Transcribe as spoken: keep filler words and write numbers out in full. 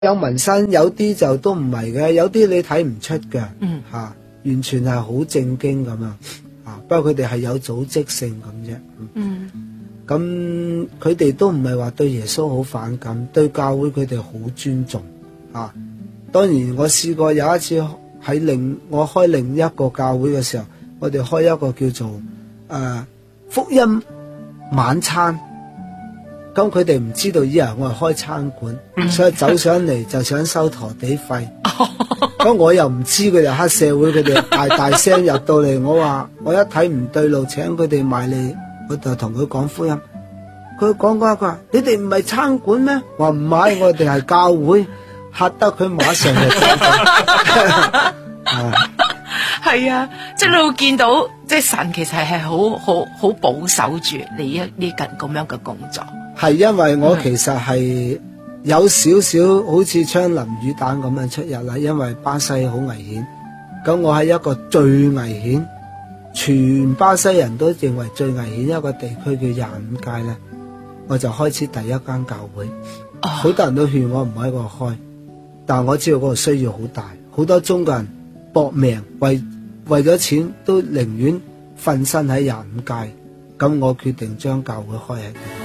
有紋身，有啲就都唔係嘅，有啲你睇唔出嘅， 嗯吓、啊，完全係好正經咁樣，啊，不過佢哋係有組織性咁啫。 嗯， 咁佢哋都唔係話對耶穌好反感，對教會佢哋好尊重，啊，當然我試過有一次喺另我開另一個教會嘅時候，我哋開一個叫做誒、呃、福音晚餐。咁佢哋唔知道以為我係開餐館，嗯、所以走上嚟就想收陀地費。咁我又唔知佢哋黑社會，佢哋大大聲入到嚟，我話我一睇唔對路，請佢哋埋嚟，我就同佢講福音。佢講嗰一句話：你哋唔係餐館咩？我話唔係，我哋係教會。嚇得佢馬上就走咗。 係啊，即係你會見到，即係神其實係好好好保守住你一呢個咁樣嘅工作。係因為我其實係有少少好似槍林魚彈咁樣出入啦，因為巴西好危險。咁我喺一個最危險，全巴西人都認為最危險一個地區叫廿五街咧，我就開始第一間教會。好、哦、多人都勸我唔喺嗰度開，但我知道嗰個需要好大，好多中國人搏命為為咗錢都寧願瞓身喺廿五街。咁我決定將教會開喺度。